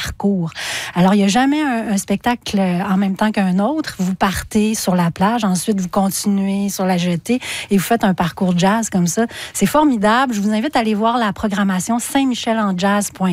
parcours. Alors, il n'y a jamais un spectacle en même temps qu'un autre. Vous partez sur la plage, ensuite vous continuez sur la jetée et vous faites un parcours jazz comme ça. C'est formidable. Je vous invite à aller voir la programmation saintmichelenjazz.com.